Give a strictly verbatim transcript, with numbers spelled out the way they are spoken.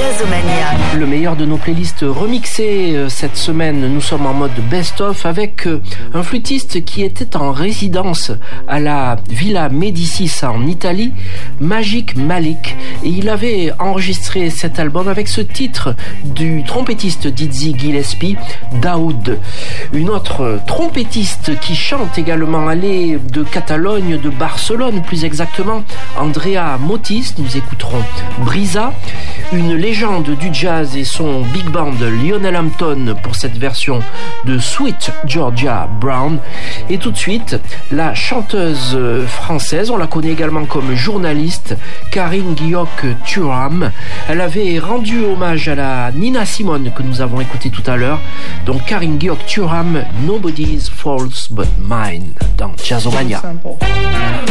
Jazzomania. Le meilleur de nos playlists remixées cette semaine. Nous sommes en mode best-of avec un flûtiste qui était en résidence à la Villa Médicis en Italie, Magic Malik. Et il avait enregistré cet album avec ce titre du trompettiste Dizzy Gillespie, Daoud. Une autre trompettiste qui chante également, elle est de Catalogne, de Barcelone plus exactement, Andrea Motis. Nous écouterons Brisa, une légende du jazz et son big band Lionel Hampton pour cette version de Sweet Georgia Brown. Et tout de suite, la chanteuse française, on la connaît également comme journaliste, Karine Guilloc-Thuram. Elle avait rendu hommage à la Nina Simone que nous avons écoutée tout à l'heure. Donc Karine Guilloc-Thuram, Nobody's Fault But Mine dans Jazzomania.